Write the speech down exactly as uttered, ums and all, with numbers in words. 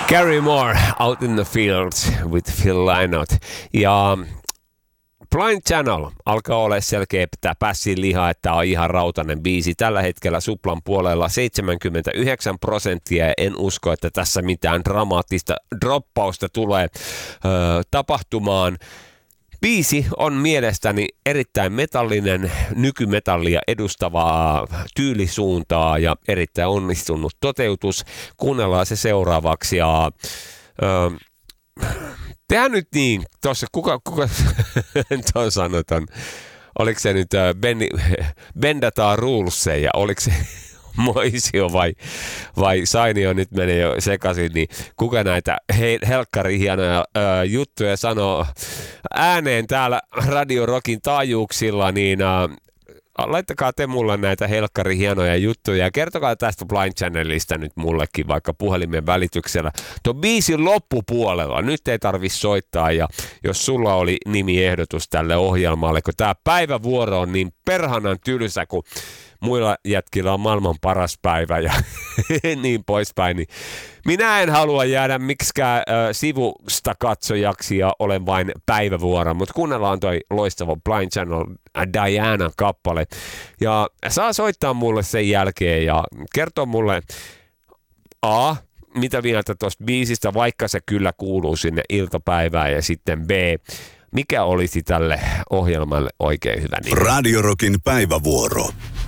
Gary Moore, Out in the Fields with Phil Lynott. Ja Blind Channel alkaa olla selkeä pitää pässiin lihaa, että on ihan rautainen biisi. Tällä hetkellä Suplan puolella seitsemänkymmentäyhdeksän prosenttia ja en usko, että tässä mitään dramaattista droppausta tulee ö, tapahtumaan. Biisi on mielestäni erittäin metallinen, nykymetallia edustavaa tyylisuuntaa ja erittäin onnistunut toteutus. Kuunnellaan se seuraavaksi ja ö, tehdään nyt niin, tuossa kuka, kuka tuon sanotaan, oliko se nyt äh, ben, Bendataan Rulesseja, oliko se Moisio vai, vai Sainio nyt menee jo sekaisin, niin kuka näitä he, helkkari hienoja äh, juttuja sanoo ääneen täällä Radio Rockin taajuuksilla, niin äh, laittakaa te mulle näitä helkkari hienoja juttuja ja kertokaa tästä Blind Channelista nyt mullekin vaikka puhelimen välityksellä. Tuo biisin loppupuolella, nyt ei tarvi soittaa ja jos sulla oli nimiehdotus tälle ohjelmalle, kun tää päivävuoro on niin perhanan tylsä, kun muilla jätkillä on maailman paras päivä ja niin poispäin, niin minä en halua jäädä miksikään äh, sivusta katsojaksi ja olen vain päivävuoro, mutta kuunnellaan toi loistava Blind Channel Diana-kappale ja saa soittaa mulle sen jälkeen ja kertoa mulle A, mitä mieltä tuosta biisistä, vaikka se kyllä kuuluu sinne iltapäivään ja sitten B, mikä olisi tälle ohjelmalle oikein hyvä nimi. Radio Rockin päivävuoro.